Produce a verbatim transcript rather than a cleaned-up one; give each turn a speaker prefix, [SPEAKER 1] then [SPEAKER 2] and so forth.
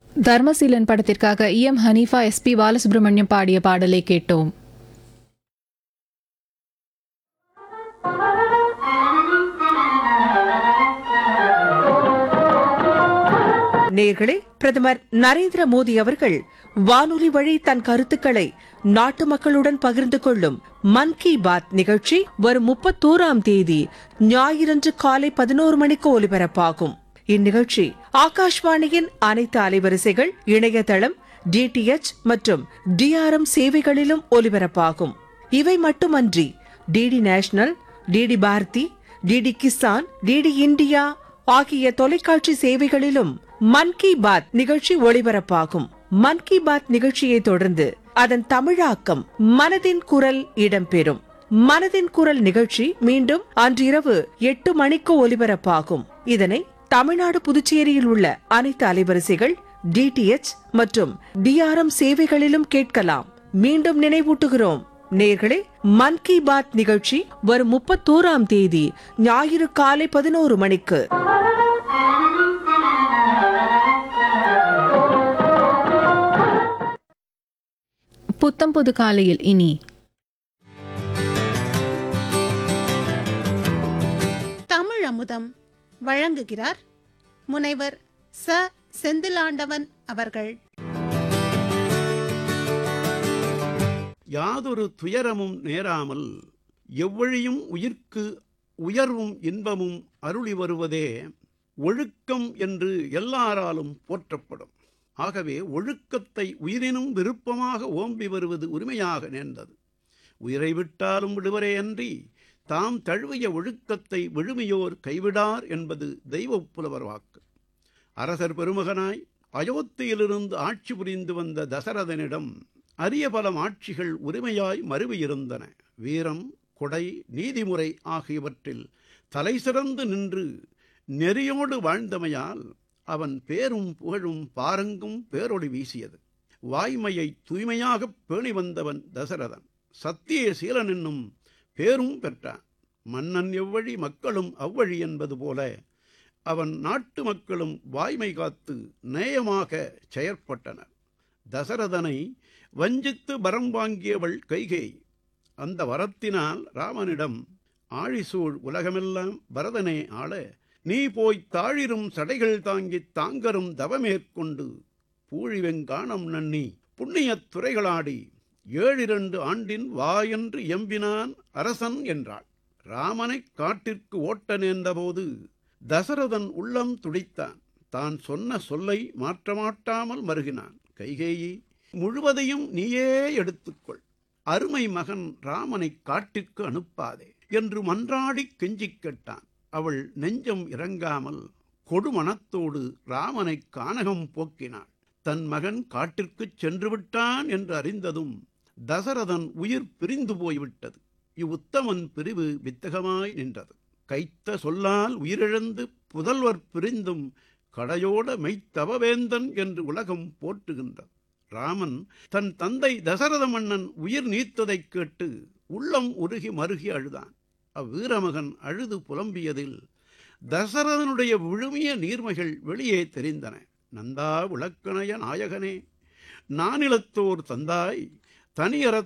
[SPEAKER 1] தர்மசீலன் படத்திற்காக E M Hanifa S B Balasubramaniam பாடிய பாடலை கேட்டோம்.
[SPEAKER 2] நேர்களே, பிரதமர் நரேந்திர மோடி அவர்கள் வானொலி வழி தன் கருத்துக்களை நாட்டு மக்களுடன் பகிர்ந்து கொள்ளும் மன் கி பாத் நிகழ்ச்சி வரும் முப்பத்தோராம் தேதி ஞாயிறன்று காலை பதினோரு மணிக்கு ஒலிபரப்பாகும். இந்நிகழ்ச்சி ஆகாஷ்வாணியின் அனைத்து அலைவரிசைகள், இணையதளம், டிடிஎச் மற்றும் டிஆர்எம் சேவைகளிலும் ஒலிபரப்பாகும். இவை மட்டுமன்றி DD national, DD Bharathi, DD Kisan, DD India ஆகிய தொலைக்காட்சி சேவைகளிலும் மன் கி பாத் நிகழ்ச்சி ஒளிபரப்பாகும். மன் கி பாத் நிகழ்ச்சியை தொடர்ந்து அதன் தமிழாக்கம் மனதின் குரல் இடம்பெறும். மனதின் குரல் நிகழ்ச்சி மீண்டும் அன்றிரவு எட்டு மணிக்கு ஒலிபரப்பாகும். இதனை தமிழ்நாடு, புதுச்சேரியில் உள்ள அனைத்து அலைவரிசைகள், டிடிஎச் மற்றும் டிஆர்எம் சேவைகளிலும் கேட்கலாம். மீண்டும் நினைவூட்டுகிறோம் நேர்களே, மன் கி பாத் நிகழ்ச்சி வரும் முப்பத்தோராம் தேதி ஞாயிறு காலை பதினோரு மணிக்கு.
[SPEAKER 1] புத்தம் புது காலையில் இனி
[SPEAKER 3] தமிழ் அமுதம் வழங்குகிறார் முனைவர் ச செந்திலாண்டவன் அவர்கள்.
[SPEAKER 4] யாதொரு துயரமும் நேராமல் எவ்வழியும் உயிர்க்கு உயர்வும் இன்பமும் அருளி வருவதே ஒழுக்கம் என்று எல்லாராலும் போற்றப்படும். ஆகவே ஒழுக்கத்தை உயிரினும் விருப்பமாக ஓம்பி வருவது உரிமையாக நேர்ந்தது. உயிரை விட்டாலும் விடுவரே அன்றி தாம் தழுவிய ஒழுக்கத்தை விழுமியோர் கைவிடார் என்பது தெய்வப் புலவர் வாக்கு. அரசர் பெருமகனாய் அயோத்தியிலிருந்து ஆட்சி புரிந்து வந்த தசரதனிடம் அரிய பல ஆட்சிகள் உரிமையாய் மருவியிருந்தன. வீரம், கொடை, நீதிமுறை ஆகியவற்றில் தலை சிறந்து நின்று நெறியோடு வாழ்ந்தமையால் அவன் பேரும் புகழும் பாரங்கும் பேரொளி வீசியது. வாய்மையை தூய்மையாகப் பேணி வந்தவன் தசரதன். சத்திய சீலன் என்னும் பேரும் பெற்றான். மன்னன் எவ்வழி மக்களும் அவ்வழி என்பது போல அவன் நாட்டு மக்களும் வாய்மை காத்து நேயமாக செயற்பட்டனர். தசரதனை வஞ்சித்து வரம் வாங்கியவள் கைகேயி. அந்த வரத்தினால் ராமனிடம் ஆழிசூழ் உலகமெல்லாம் பரதனே ஆள நீ போய் தாழிரும் சடைகள் தாங்கித் தாங்கரும் தவமேற்கொண்டு பூழிவெங்கானம் நன்னி புண்ணியத் துறைகளாடி ஏழிரண்டு ஆண்டின் வாயென்று எம்பினான் அரசன் என்றாள். ராமனைக் காட்டிற்கு ஓட்ட நேர்ந்தபோது தசரதன் உள்ளம் துடித்தான். தான் சொன்ன சொல்லை மாற்றமாட்டாமல் மருகினான். கைகேயி, முழுவதையும் நீயே எடுத்துக்கொள். அருமை மகன் ராமனை காட்டிற்கு அனுப்பாதே என்று மன்றாடி கெஞ்சிக் கேட்டான். அவள் நெஞ்சம் இறங்காமல் கொடுமனத்தோடு ராமனை கானகம் போக்கினாள். தன் மகன் காட்டிற்குச் சென்று விட்டான் என்று அறிந்ததும் தசரதன் உயிர் பிரிந்து போய்விட்டது. இவ்வுத்தமன் பிரிவு வித்தகமாய் நின்றது. கைத்த சொல்லால் உயிரிழந்து புதல்வர் பிரிந்தும் கடையோட மெய்த்தவவேந்தன் என்று உலகம் போற்றுகின்றது. ராமன் தன் தந்தை தசரத மன்னன் உயிர் நீத்ததைக் கேட்டு உள்ளம் உருகி மருகி அழுதான். அவ்வீரமகன் அழுது புலம்பியதில் தசரதனுடைய விழுமிய நீர்மைகள் வெளியே தெரிந்தன. நந்தா விளக்கணைய நாயகனே, நானிலத்தோர் தந்தாய் தனியறத்